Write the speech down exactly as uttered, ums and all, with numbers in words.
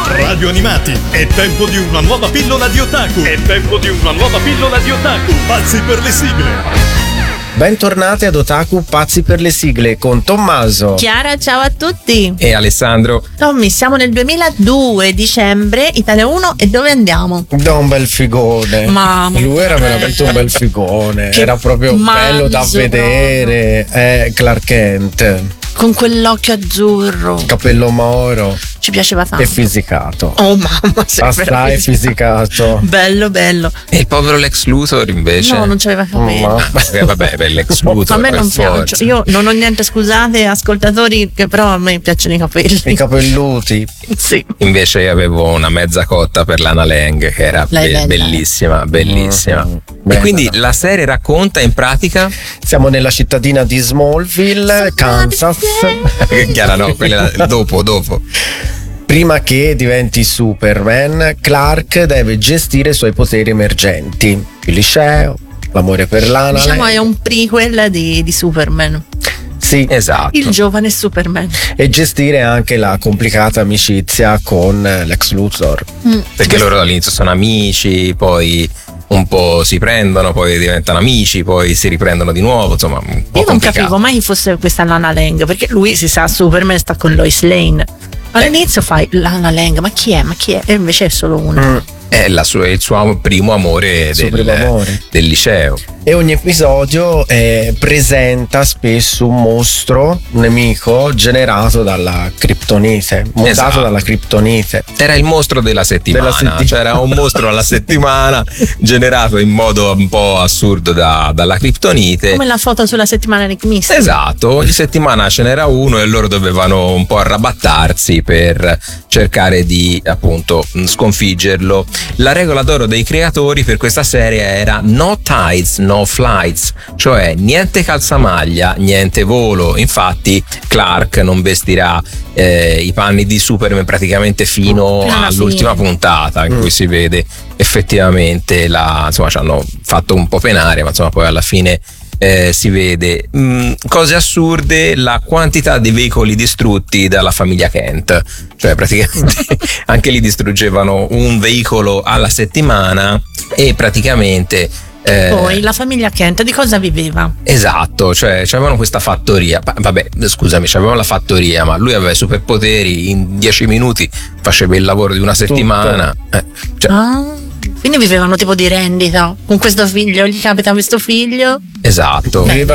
Radio Animati, è tempo di una nuova pillola di otaku. È tempo di una nuova pillola di otaku. Pazzi per le sigle. Bentornati ad Otaku Pazzi per le sigle con Tommaso, Chiara, ciao a tutti. E Alessandro. Tommy, siamo nel duemiladue, dicembre, Italia uno, e dove andiamo? Da un bel figone. Mamma. Lui era veramente un bel figone. Che era proprio manzo, bello da vedere. È Clark Kent. Con quell'occhio azzurro. Capello moro. Ci piaceva tanto. E fisicato. Oh mamma, sei assai fisicato. Bello, bello. E il povero Lex Luthor invece? No, non c'aveva capelli. Ma- Ah, vabbè, per Lex Luthor. A me per non forza. piace. Io non ho niente, scusate, ascoltatori, che però a me piacciono i capelli. I capelluti. Sì. Invece io avevo una mezza cotta per Lana Lang, che era Lei be- bella. bellissima, bellissima. Mm, E bella. quindi la serie racconta in pratica. Siamo nella cittadina di Smallville, Kansas. Chiara, no, quella è dopo, dopo. Prima che diventi Superman, Clark deve gestire i suoi poteri emergenti. Il liceo, l'amore per Lana. Diciamo è un prequel di, di Superman. Sì, Esatto. Il giovane Superman. e gestire anche la complicata amicizia con Lex Luthor. Mm. Perché loro all'inizio sono amici, poi un po' si prendono, poi diventano amici, poi si riprendono di nuovo, insomma, un po' Io non complicato. capivo mai chi fosse questa Lana Lang, perché lui si sa Superman sta con Lois Lane. All'inizio fai Lana Lang, ma chi è? Ma chi è? E invece è solo uno. Mm. È la sua- il suo primo amore, Il suo del, primo amore. del liceo. E ogni episodio eh, presenta spesso un mostro, un nemico generato dalla criptonite, mutato Esatto. dalla criptonite. Era il mostro della settimana, Della settimana. c'era un mostro alla settimana generato in modo un po' assurdo da- dalla criptonite. Come la foto sulla settimana Nick Mystery. Esatto, ogni settimana ce n'era uno e loro dovevano un po' arrabattarsi per cercare di appunto sconfiggerlo. La regola d'oro dei creatori per questa serie era no tides, no flights, cioè niente calzamaglia, niente volo. Infatti Clark non vestirà eh, i panni di Superman praticamente fino Alla all'ultima fine. puntata in Mm. cui si vede effettivamente la, insomma, ci hanno fatto un po' penare, ma insomma poi alla fine eh, si vede. Mm, cose assurde, la quantità di veicoli distrutti dalla famiglia Kent, cioè praticamente anche lì distruggevano un veicolo alla settimana e praticamente eh, Poi la famiglia Kent di cosa viveva? esatto, cioè avevano questa fattoria. Pa- Vabbè, scusami, c'avevano la fattoria, ma lui aveva i superpoteri, in dieci minuti faceva il lavoro di una settimana. Eh, cioè, Ah, quindi vivevano tipo di rendita. Con questo figlio, gli capita questo figlio. esatto. Viveva